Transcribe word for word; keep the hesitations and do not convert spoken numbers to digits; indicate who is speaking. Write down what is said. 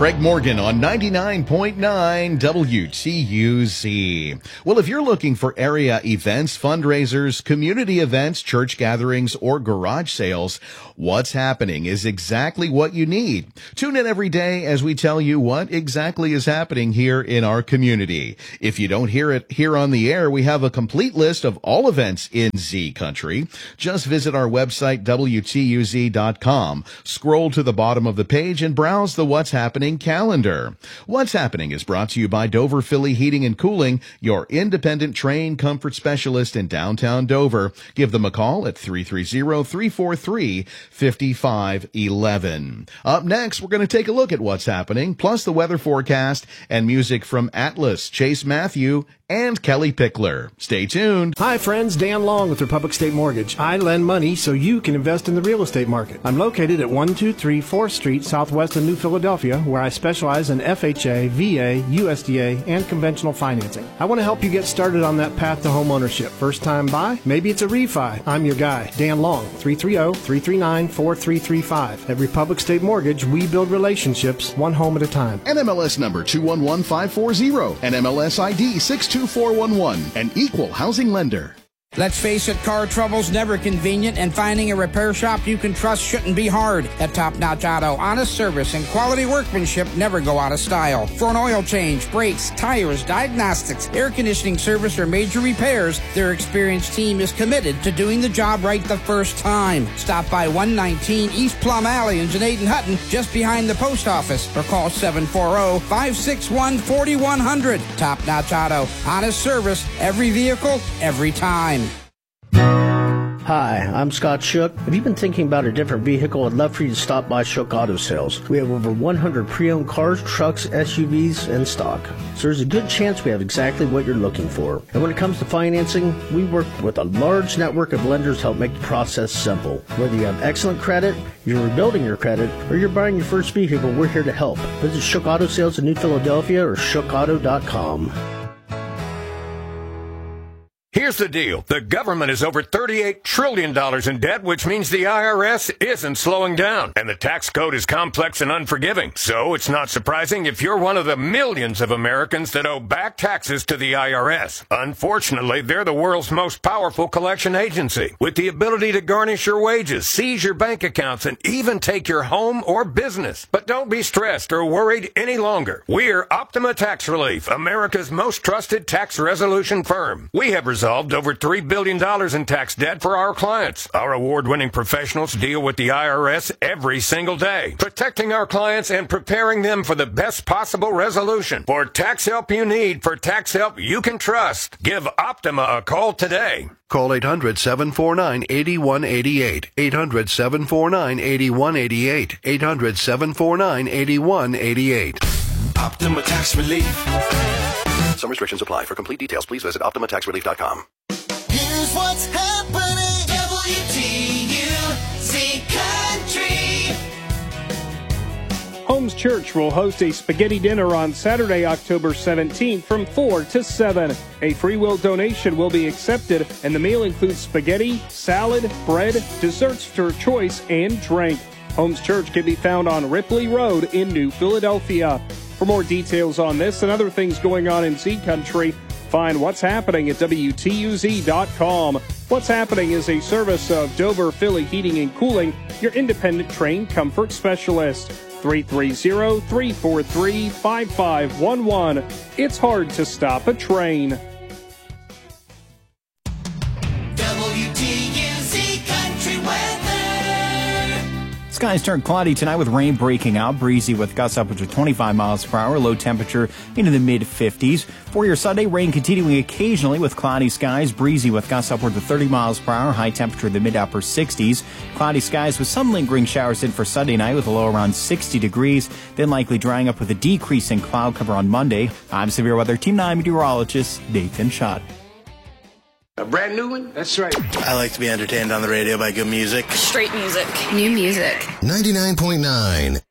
Speaker 1: Craig Morgan on ninety-nine point nine W T U Z. Well, if you're looking for area events, fundraisers, community events, church gatherings, or garage sales, What's Happening is exactly what you need. Tune in every day as we tell you what exactly is happening here in our community. If you don't hear it here on the air, we have a complete list of all events in Z Country. Just visit our website, W T U Z dot com. Scroll to the bottom of the page and browse the What's Happening calendar. What's Happening is brought to you by Dover Philly Heating and Cooling, your independent trained comfort specialist in downtown Dover. Give them a call at three three zero, three four three, five five one one. Up next, we're going to take a look at what's happening, plus the weather forecast and music from Atlas, Chase Matthew, and Kelly Pickler. Stay tuned.
Speaker 2: Hi friends, Dan Long with Republic State Mortgage. I lend money so you can invest in the real estate market. I'm located at one two three fourth Street, southwest of New Philadelphia, where I specialize in F H A, V A, U S D A, and conventional financing. I want to help you get started on that path to home ownership. First time buy? Maybe it's a refi. I'm your guy, Dan Long, three three zero, three three nine, four three three five. At Republic State Mortgage, we build relationships one home at a time.
Speaker 1: N M L S number two one one five four zero. N M L S I D six two four one one. An equal housing lender.
Speaker 3: Let's face it, car trouble's never convenient, and finding a repair shop you can trust shouldn't be hard. At Top Notch Auto, honest service and quality workmanship never go out of style. For an oil change, brakes, tires, diagnostics, air conditioning service, or major repairs, their experienced team is committed to doing the job right the first time. Stop by one nineteen East Plum Alley in Janaden Hutton, just behind the post office, or call seven four zero, five six one, four one zero zero. Top Notch Auto, honest service, every vehicle, every time.
Speaker 4: Hi, I'm Scott Shook. Have you been thinking about a different vehicle? I'd love for you to stop by Shook Auto Sales. We have over one hundred pre-owned cars, trucks, S U Vs in stock. So there's a good chance we have exactly what you're looking for. And when it comes to financing, we work with a large network of lenders to help make the process simple. Whether you have excellent credit, you're rebuilding your credit, or you're buying your first vehicle, we're here to help. Visit Shook Auto Sales in New Philadelphia or shook auto dot com.
Speaker 5: Here's the deal. The government is over thirty-eight trillion dollars in debt, which means the I R S isn't slowing down. And the tax code is complex and unforgiving. So it's not surprising if you're one of the millions of Americans that owe back taxes to the I R S. Unfortunately, they're the world's most powerful collection agency, with the ability to garnish your wages, seize your bank accounts, and even take your home or business. But don't be stressed or worried any longer. We're Optima Tax Relief, America's most trusted tax resolution firm. We have resolved over three billion dollars in tax debt for our clients. Our award-winning professionals deal with the I R S every single day, protecting our clients and preparing them for the best possible resolution. For tax help you need, for tax help you can trust, give Optima a call today.
Speaker 6: Call eight hundred, seven four nine, eight one eight eight. eight hundred, seven four nine, eight one eight eight. eight hundred, seven four nine, eight one eight eight.
Speaker 7: Optima Tax Relief.
Speaker 6: Some restrictions apply. For complete details, please visit optima tax relief dot com.
Speaker 7: Here's what's happening. W T U Z Country.
Speaker 8: Holmes Church will host a spaghetti dinner on Saturday, October seventeenth from four to seven. A free will donation will be accepted, and the meal includes spaghetti, salad, bread, desserts of your choice, and drink. Holmes Church can be found on Ripley Road in New Philadelphia. For more details on this and other things going on in Z Country, find What's Happening at W T U Z dot com. What's Happening is a service of Dover Philly Heating and Cooling, your independent trained comfort specialist. three three zero, three four three, five five one one. It's hard to stop a train.
Speaker 7: W T U Z Country Weather.
Speaker 9: Skies turn cloudy tonight with rain breaking out, breezy with gusts upwards of twenty-five miles per hour, low temperature into the mid fifties. For your Sunday, rain continuing occasionally with cloudy skies, breezy with gusts upwards of thirty miles per hour, high temperature in the mid upper sixties. Cloudy skies with some lingering showers in for Sunday night with a low around sixty degrees, then likely drying up with a decrease in cloud cover on Monday. I'm Severe Weather Team nine meteorologist Nathan Schott.
Speaker 10: A brand new one?
Speaker 11: That's right.
Speaker 12: I like to be entertained on the radio by good music.
Speaker 13: Straight music. New music.
Speaker 14: ninety-nine point nine